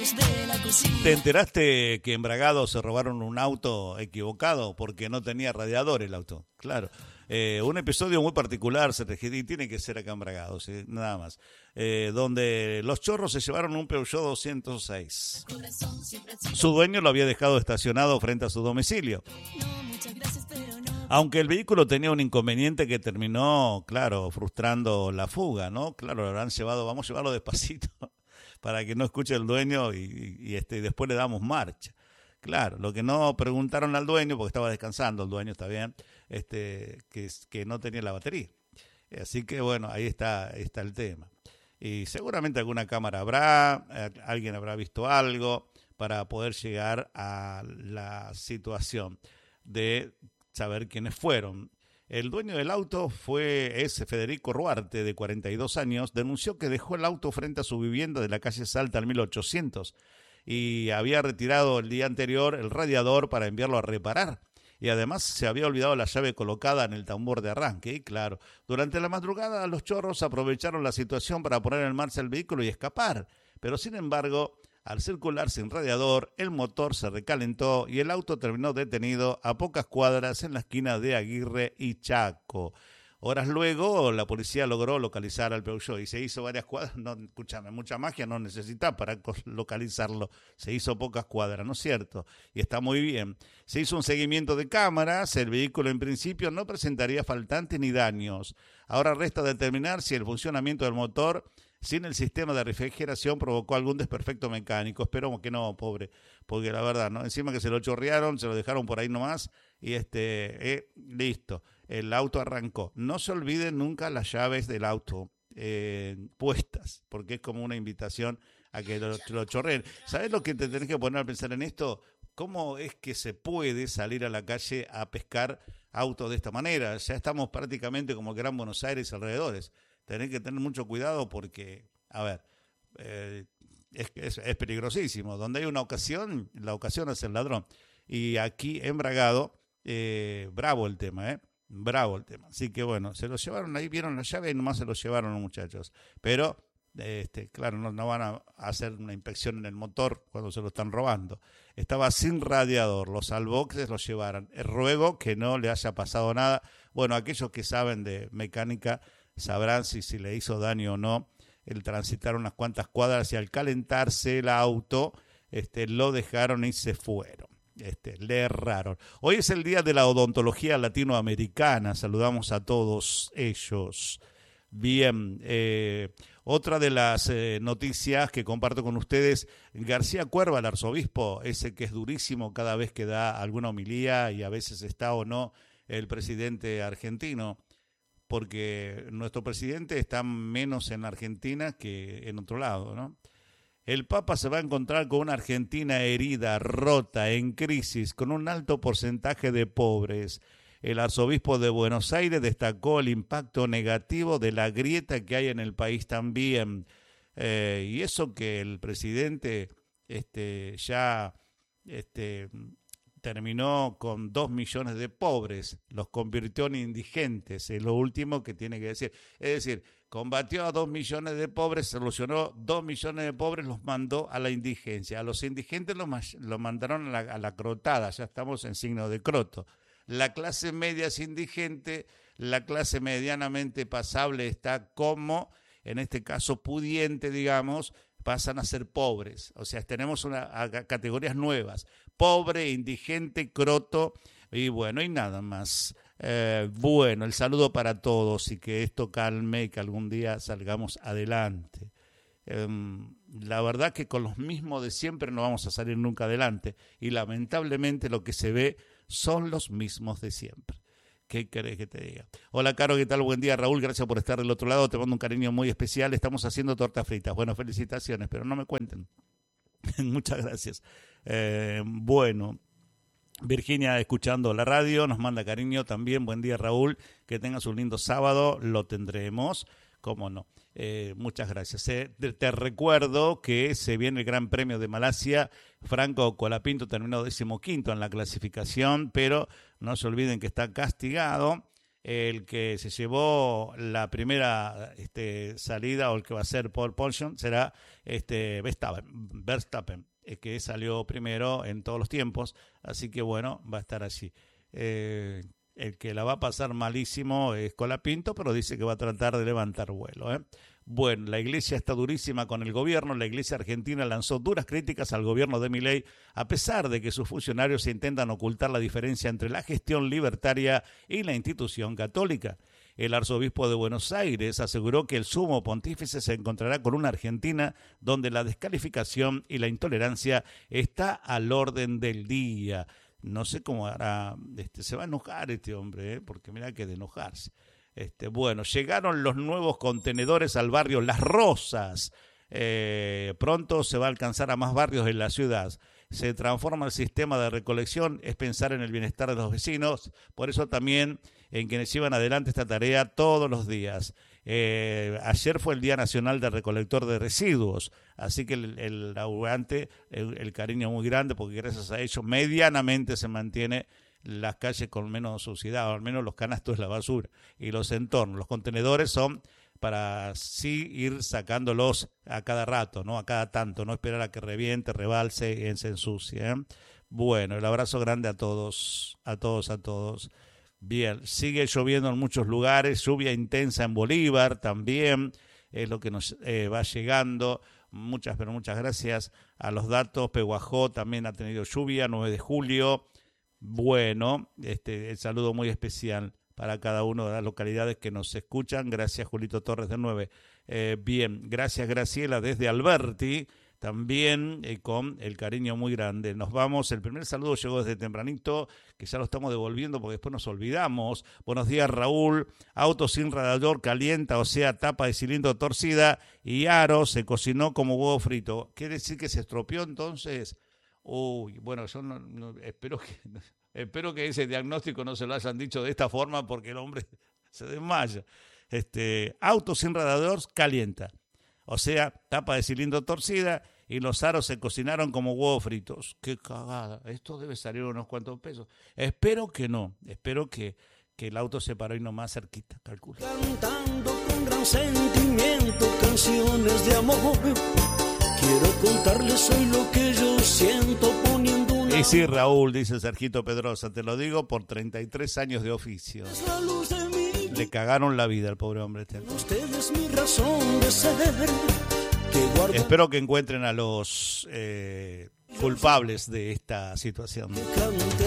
¿Te enteraste que en Bragado se robaron un auto equivocado porque no tenía radiador el auto? Claro. Un episodio muy particular y tiene que ser acá en Bragado, ¿sí? Nada más. Donde los chorros se llevaron un Peugeot 206. Su dueño lo había dejado estacionado frente a su domicilio. Aunque el vehículo tenía un inconveniente que terminó, claro, frustrando la fuga, ¿no? Claro, lo habrán llevado, vamos a llevarlo despacito para que no escuche el dueño y después le damos marcha. Claro, lo que no preguntaron al dueño, porque estaba descansando el dueño, está bien, que no tenía la batería. Así que bueno, ahí está el tema. Y seguramente alguna cámara habrá, alguien habrá visto algo para poder llegar a la situación de saber quiénes fueron. El dueño del auto es Federico Ruarte, de 42 años, denunció que dejó el auto frente a su vivienda de la calle Salta al 1800 y había retirado el día anterior el radiador para enviarlo a reparar. Y además se había olvidado la llave colocada en el tambor de arranque. Y claro, durante la madrugada los chorros aprovecharon la situación para poner en marcha el vehículo y escapar. Pero sin embargo, al circular sin radiador, el motor se recalentó y el auto terminó detenido a pocas cuadras en la esquina de Aguirre y Chaco. Horas luego, la policía logró localizar al Peugeot y se hizo varias cuadras. No, escúchame, mucha magia no necesita para localizarlo. Se hizo pocas cuadras, ¿no es cierto? Y está muy bien. Se hizo un seguimiento de cámaras. El vehículo en principio no presentaría faltantes ni daños. Ahora resta determinar si el funcionamiento del motor sin el sistema de refrigeración provocó algún desperfecto mecánico. Esperemos que no, pobre, porque la verdad, ¿no? Encima que se lo chorrearon, se lo dejaron por ahí nomás y listo. El auto arrancó. No se olviden nunca las llaves del auto puestas, porque es como una invitación a que lo chorreen. ¿Sabes lo que te tenés que poner a pensar en esto? ¿Cómo es que se puede salir a la calle a pescar autos de esta manera? Ya estamos prácticamente como Gran Buenos Aires y alrededores. Tenés que tener mucho cuidado porque, a ver, es peligrosísimo. Donde hay una ocasión, la ocasión es el ladrón. Y aquí en Bragado, bravo el tema, bravo el tema. Así que bueno, se lo llevaron ahí, vieron la llave y nomás se lo llevaron los muchachos. Pero, claro, no van a hacer una inspección en el motor cuando se lo están robando. Estaba sin radiador, los salvó que se lo llevaran. Ruego que no le haya pasado nada. Bueno, aquellos que saben de mecánica sabrán si le hizo daño o no el transitar unas cuantas cuadras y al calentarse el auto, lo dejaron y se fueron. Le erraron. Hoy es el día de la odontología latinoamericana. Saludamos a todos ellos. Bien, otra de las noticias que comparto con ustedes, García Cuerva, el arzobispo, ese que es durísimo cada vez que da alguna homilía y a veces está o no el presidente argentino, porque nuestro presidente está menos en Argentina que en otro lado, ¿no? El Papa se va a encontrar con una Argentina herida, rota, en crisis, con un alto porcentaje de pobres. El arzobispo de Buenos Aires destacó el impacto negativo de la grieta que hay en el país también. Y eso que el presidente ya terminó con 2 millones de pobres, los convirtió en indigentes, es lo último que tiene que decir. Es decir, combatió a 2 millones de pobres, solucionó 2 millones de pobres, los mandó a la indigencia. A los indigentes los mandaron a la crotada, ya estamos en signo de croto. La clase media es indigente, la clase medianamente pasable está como, en este caso pudiente, digamos, pasan a ser pobres. O sea, tenemos categorías nuevas: pobre, indigente, croto y bueno, y nada más. Bueno, el saludo para todos y que esto calme y que algún día salgamos adelante. La verdad que con los mismos de siempre no vamos a salir nunca adelante y lamentablemente lo que se ve son los mismos de siempre. ¿Qué querés que te diga? Hola, Caro, ¿qué tal? Buen día, Raúl, gracias por estar del otro lado, te mando un cariño muy especial, estamos haciendo tortas fritas. Bueno, felicitaciones, pero no me cuenten. Muchas gracias. Bueno, Virginia escuchando la radio, nos manda cariño también. Buen día, Raúl, que tengas un lindo sábado, lo tendremos, cómo no. Muchas gracias. Te recuerdo que se viene el Gran Premio de Malasia. Franco Colapinto terminó 15º en la clasificación, pero no se olviden que está castigado el que se llevó la primera salida, o el que va a ser pole position, será Verstappen, que salió primero en todos los tiempos, así que bueno, va a estar allí. El que la va a pasar malísimo es Colapinto, pero dice que va a tratar de levantar vuelo, ¿eh? Bueno, la iglesia está durísima con el gobierno. La iglesia argentina lanzó duras críticas al gobierno de Milei, a pesar de que sus funcionarios intentan ocultar la diferencia entre la gestión libertaria y la institución católica. El arzobispo de Buenos Aires aseguró que el sumo pontífice se encontrará con una Argentina donde la descalificación y la intolerancia está al orden del día. No sé cómo hará, se va a enojar este hombre, porque mira que de enojarse. Bueno, llegaron los nuevos contenedores al barrio Las Rosas. Pronto se va a alcanzar a más barrios en la ciudad. Se transforma el sistema de recolección, es pensar en el bienestar de los vecinos, por eso también en quienes llevan adelante esta tarea todos los días. Ayer fue el Día Nacional del Recolector de Residuos, así que el laburante, el cariño muy grande, porque gracias a ellos medianamente se mantiene las calles con menos suciedad, o al menos los canastos de la basura y los entornos. Los contenedores son para sí ir sacándolos a cada rato, no a cada tanto, no esperar a que reviente, rebalse y se ensucie, ¿eh? Bueno, el abrazo grande a todos, a todos, a todos. Bien, sigue lloviendo en muchos lugares, lluvia intensa en Bolívar también, es lo que nos va llegando. Muchas, pero muchas gracias a los datos. Pehuajó también ha tenido lluvia, 9 de julio. Bueno, el saludo muy especial para cada una de las localidades que nos escuchan. Gracias, Julito Torres de 9. Bien, gracias, Graciela desde Alberti, también con el cariño muy grande. Nos vamos, el primer saludo llegó desde tempranito, que ya lo estamos devolviendo porque después nos olvidamos. Buenos días, Raúl. Auto sin radiador calienta, o sea, tapa de cilindro torcida y aro se cocinó como huevo frito. ¿Quiere decir que se estropeó entonces? Uy, bueno, yo espero que ese diagnóstico no se lo hayan dicho de esta forma, porque el hombre se desmaya. Auto sin radiador calienta, o sea, tapa de cilindro torcida y los aros se cocinaron como huevos fritos. ¡Qué cagada! Esto debe salir unos cuantos pesos. Espero que no, espero que el auto se paró y no más cerquita, calculo. Cantando con gran sentimiento canciones de amor. Quiero contarles hoy lo que yo siento poniendo una... Y sí, Raúl, dice Sergito Pedrosa, te lo digo por 33 años de oficio. Le cagaron la vida al pobre hombre. Usted es mi razón de ser. Espero que encuentren a los culpables de esta situación.